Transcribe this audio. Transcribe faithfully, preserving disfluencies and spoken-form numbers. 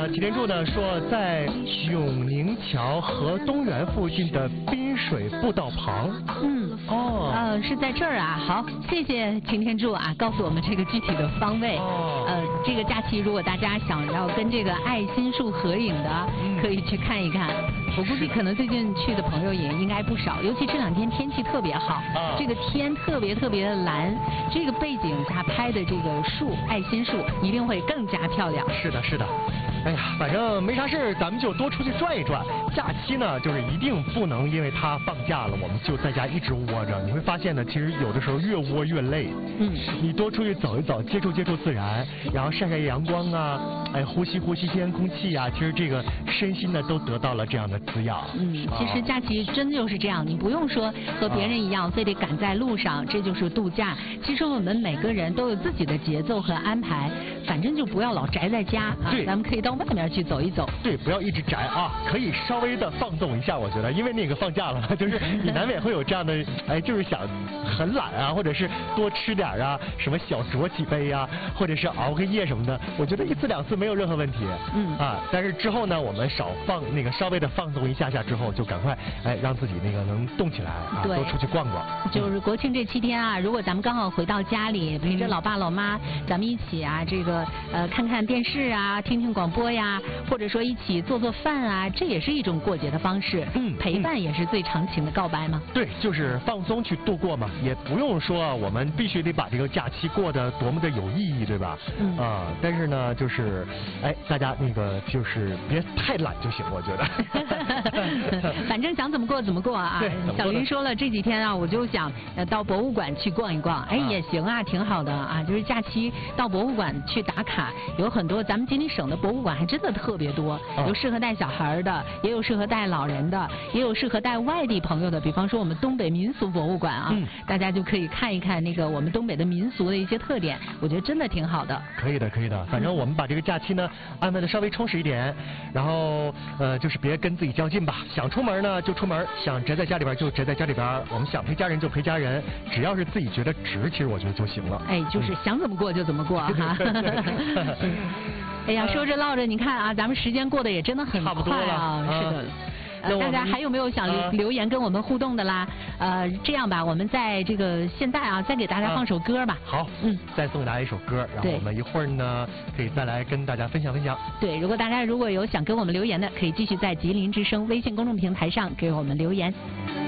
呢，擎天柱呢说在永宁桥和东园附近的滨水步道旁。 嗯， 哦， 呃，是在这儿啊。好，谢谢擎天柱啊，告诉我们这个具体的方位。 哦， 呃，这个假期如果大家想要跟这个爱心树合影的， 嗯、 可以去看一看。我估计可能最近去的朋友也应该不少，尤其这两天天气特别好， 啊、 这个天特别特别的蓝，这个背景下拍的这个树，爱心树一定会更加漂亮。 是的，是的。哎呀，反正没啥事，咱们就多出去转一转。假期呢，就是一定不能因为它放假了，我们就在家一直窝着。你会发现呢，其实有的时候越窝越累。 嗯， 你多出去走一走，接触接触自然，然后晒晒阳光啊，哎，呼吸呼吸新鲜空气啊，其实这个身心呢都得到了这样的滋养。 嗯，其实假期真就是这样，你不用说和别人一样，非得赶在路上，这就是度假。其实我们每个人都有自己的节奏和安排，反正就不要老宅在家啊，咱们可以到外面去走一走。 对，不要一直宅啊，可以稍微的放纵一下，我觉得，因为那个放假了，就是你难免会有这样的，哎，就是想很懒啊，或者是多吃点啊，什么小酌几杯啊，或者是熬个夜什么的，我觉得一次两次没有任何问题。 嗯啊，但是之后呢，我们少放那个稍微的放纵一下下之后，就赶快哎让自己那个能动起来啊，多出去逛逛。 就是国庆这七天啊，如果咱们刚好回到家里，陪着老爸老妈，咱们一起啊，这个呃看看电视啊，听听广播呀，或者说一起做做饭啊，这也是一种过节的方式。 嗯， 陪伴也是最长情的告白嘛。 对，就是放松去度过嘛，也不用说我们必须得把这个假期过得多么的有意义，对吧？ 嗯啊，但是呢，就是哎，大家那个就是别太懒就行，我觉得。 反正想怎么过怎么过啊。 对， 小云说了这几天啊，我就想呃到博物馆去逛一逛，哎、啊、也行啊，挺好的啊。就是假期到博物馆去打卡，有很多咱们吉林省的博物馆还真的特别多， 啊、 有适合带小孩的，也有适合带老人的，也有适合带外地朋友的。比方说我们东北民俗博物馆啊， 嗯、 大家就可以看一看那个我们东北的民俗的一些特点，我觉得真的挺好的。 可以的，可以的。反正我们把这个假期呢安排的稍微充实一点，然后呃就是别跟自己较劲吧。想出门呢就出门，想宅在家里边就宅在家里边。我们想陪家人就陪家人，只要是自己觉得值，其实我觉得就行了。 哎，就是想怎么过就怎么过哈。哎呀，说着唠着，你看啊，咱们时间过得也真的很快啊，是的。呃，大家还有没有想留、啊、留言跟我们互动的啦？呃，这样吧，我们在这个现在啊，再给大家放首歌吧。 啊、好，嗯，再送给大家一首歌，然后我们一会儿呢可以再来跟大家分享分享。 对，如果大家如果有想跟我们留言的，可以继续在吉林之声微信公众平台上给我们留言。